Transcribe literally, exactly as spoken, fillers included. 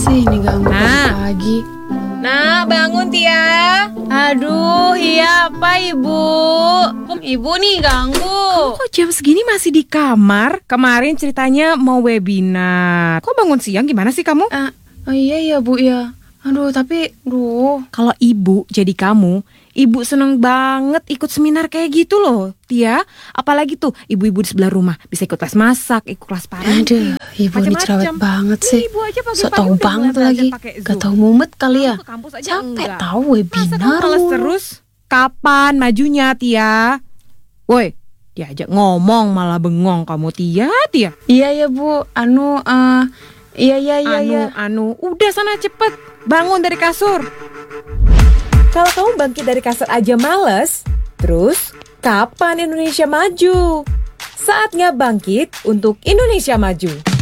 sih ini ganggu Nah. pagi? Nah, bangun Tia. Aduh, iya apa Ibu? Ibu nih ganggu. Kok jam segini masih di kamar? Kemarin ceritanya mau webinar. Kok bangun siang gimana sih kamu? Ah, oh iya ya Bu ya. Aduh tapi, duh. Kalau ibu jadi kamu, ibu seneng banget ikut seminar kayak gitu loh, Tia. Apalagi tuh ibu-ibu di sebelah rumah bisa ikut kelas masak, ikut kelas parenting. Aduh, Ibu ini macam-macam. cerewet banget Nih, sih. ibu aja Sok pagi-pagi tahu udah banget mulai lagi. belajar pakai Gak Zoom. tahu mumet kali ya. Kamu ke kampus aja Capek enggak. tahu Masa kamu webinar males mulu. terus? Kapan majunya, Tia? Woi, diajak ngomong malah bengong kamu, Tia, Tia. Iya ya Bu, anu eh iya iya iya anu, iya. anu, udah sana cepet bangun dari kasur. Kalau kamu bangkit dari kasur aja males, terus kapan Indonesia maju? Saatnya bangkit untuk Indonesia maju.